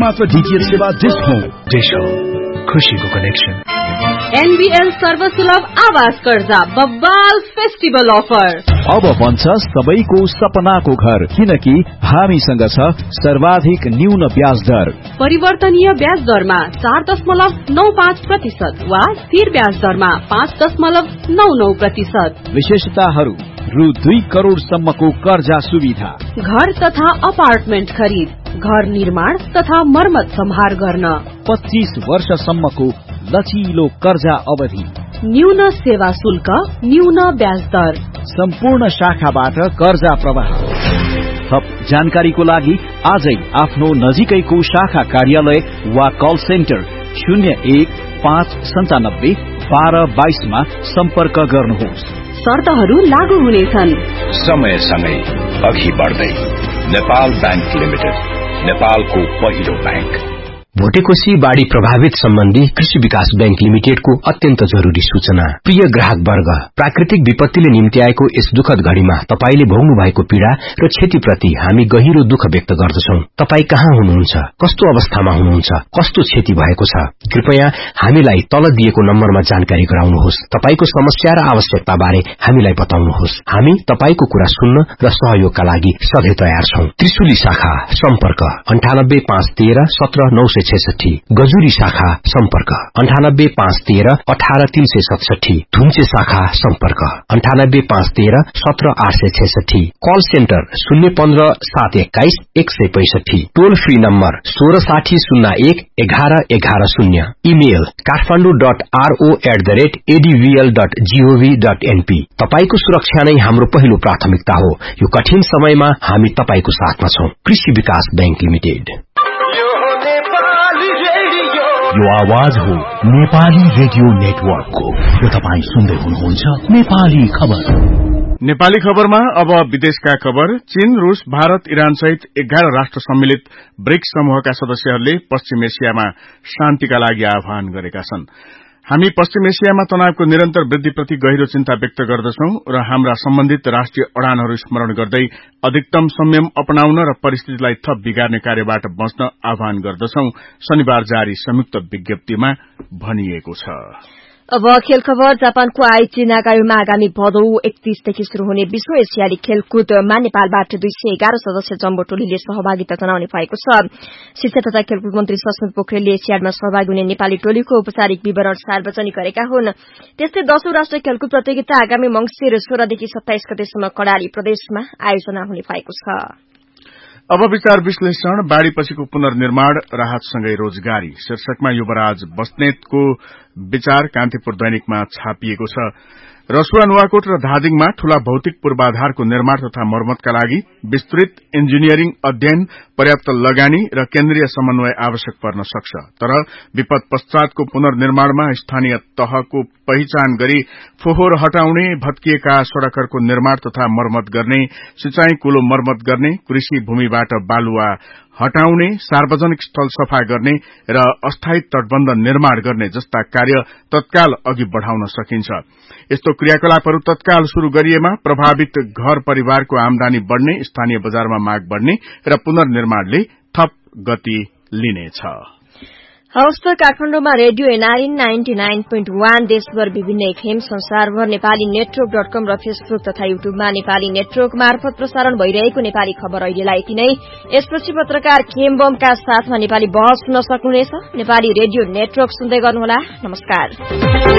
मात्र डीटीएच सेवा dish home खुशीको कनेक्सन। एनबीएल सर्वसुलभ आवास कर्जा बब्बाल फेस्टिभल अफर अब बन्छ सबैको सपनाको घर, किनकि हामीसँग छ सर्वाधिक न्यून ब्याज दर। परिवर्तनीय ब्याज दरमा 4.95% वा स्थिर ब्याज दरमा 5.99%। विशेषताहरू रु 2 करोड़ सम्मको कर्जा सुविधा, घर तथा अपार्टमेन्ट खरिद, घर निर्माण तथा मर्मत सम्हार गर्न, 25 वर्षसम्मको लचिलो कर्जा अवधि, न्यून सेवा शुल्क, न्यून ब्याज दर, सम्पूर्ण शाखाबाट कर्जा प्रवाह। थप जानकारीको लागि आजै आफ्नो नजिकैको शाखा कार्यालय वा कल सेन्टर 0159 1222 मा सम्पर्क गर्नुहोस्। शर्तहरू लागू हुनेछन्। समयसँगै अघि बढ्दै नेपाल बैंक लिमिटेड, नेपालको पहिलो बैंक। भोटेकोशी बाढ़ी प्रभावित सम्बन्धी कृषि विकास बैंक लिमिटेडको अत्यन्त जरूरी सूचना। प्रिय ग्राहक वर्ग, प्राकृतिक विपत्तिले निम्ति आएको यस दुखद घड़ीमा तपाईले भोग्नु भएको पीड़ा र क्षतिप्रति हामी गहिरो दुःख व्यक्त गर्दछौं। तपाई कहाँ हुनुहुन्छ, कस्तो अवस्थामा हुनुहुन्छ, कस्तो क्षति भएको छ, कृपया हामीलाई तल दिएको नम्बरमा जानकारी गराउनुहोस्। तपाईको समस्या र आवश्यकता बारे हामीलाई बताउनुहोस्। हामी तपाईको कुरा सुन्न र सहयोगका लागि सधैं तयार छौं। त्रिशुली शाखा सम्पर्क 98 513 17 966, गजुरी शाखा सम्पर्क 98 513 18 367, धुम्चे शाखा सम्पर्क 98 513 17 866, कल सेन्टर 015 721 165, टोल फ्री नम्बर 1660 01 11 11 इमेल kathmandu.ro@advl.gov.np। तपाईको सुरक्षा नै हाम्रो पहिलो प्राथमिकता हो। यो कठिन समयमा हामी तपाईको साथमा छौं। कृषि विकास बैंक लिमिटेड। यो आवाज हो नेपाली रेडियो नेटवर्कको। यो तपाई सुन्दै हुनुहुन्छ नेपाली खबर। नेपाली खबरमा अब विदेशका खबर। चीन, रूस, भारत, इरान सहित 11 राष्ट्र सम्मिलित ब्रिक्स समूहका सदस्यहरूले पश्चिम एसियामा शान्तिका लागि आह्वान गरेका छन्। हामी पश्चिम एसियामा तनावको निरन्तर वृद्धिप्रति गहिरो चिन्ता व्यक्त गर्दछौं र हाम्रा सम्बन्धित राष्ट्रिय अडानहरू स्मरण गर्दै अधिकतम संयम अपनाउन र परिस्थितिलाई थप बिगार्ने कार्यबाट बच्न आह्वान गर्दछौं, शनिबार जारी संयुक्त विज्ञप्तिमा भनिएको छ। अब खेल खबर। जापानको आइची नागायोमा आगामी भदौ 31 देखि शुरू हुने विश्व एसियाली खेलकुदमा नेपालबाट 211 सदस्य जम्बो टोलीले सहभागिता जनाउने भएको छ। शिक्षा तथा खेलकुद मन्त्री सस्मित पोखरेलले एसियाडमा सहभागी हुने नेपाली टोलीको औपचारिक विवरण सार्वजनिक गरेका हुन्। त्यस्तै 10औं राष्ट्रिय खेलकुद प्रतियोगिता आगामी मंसिर 16 देखि 27 गतेसम्म कडाली प्रदेशमा आयोजना हुने भएको छ। अब विचार विश्लेषण। बाढ़ीपछिको पुनर्निर्माण, राहतसँगै रोजगारी शीर्षकमा युवराज बस्नेतको विचार कान्तिपुर दैनिकमा छापिएको छ। रसुवा, नुवाकोट र धादिङमा ठूला भौतिक पूर्वाधारको निर्माण तथा मर्मतका लागि विस्तृत इन्जिनियरिङ अध्ययन, पर्याप्त लगानी र केन्द्रीय समन्वय आवश्यक पर्न सक्छ। तर विपद पश्चातको पुनर्निर्माणमा स्थानीय तहको पहिचान गरी फोहोर हटाउने, भत्किएका सड़कहरूको निर्माण तथा मर्मत गर्ने, सिंचाई कुलो मर्मत गर्ने, कृषि भूमिबाट बालुवा हटाउने, सार्वजनिक स्थल सफा गर्ने र अस्थायी तटबन्ध निर्माण गर्ने जस्ता कार्य तत्काल अघि बढ़ाउन सकिन्छ। यस्तो क्रियाकलापहरू तत्काल शुरू गरिएमा प्रभावित घर परिवारको आमदानी बढ़ने, स्थानीय बजारमा माग बढ़ने र पुनर्निर्माणले थप गति लिनेछ। हवस् त काठमाडौँमा रेडियो एनआरए 99.1, देशभर विभिन्न एफएम, संसारभर नेपाली नेटवर्क.com र फेसबुक तथा युट्युबमा नेपाली नेटवर्क मार्फत प्रसारण भइरहेको नेपाली खबर अहिलेलाई यति नै। यसपछि पत्रकार खेमबमका साथमा नेपाली बहस सुन्न सक्नुहुनेछ। नेपाली रेडियो नेटवर्क सुन्दै गर्नुहोला। नमस्कार।